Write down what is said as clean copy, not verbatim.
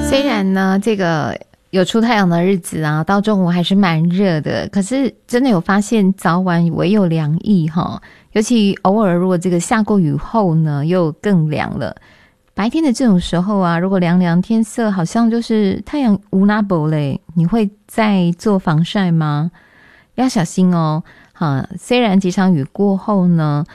虽然呢这个有出太阳的日子啊，到中午还是蛮热的，可是真的有发现早晚唯有凉意齁，尤其偶尔如果这个下过雨后呢又更凉了。白天的这种时候啊，如果凉凉天色好像就是太阳无那不嘞，你会再做防晒吗？要小心哦。虽然几场雨过后呢，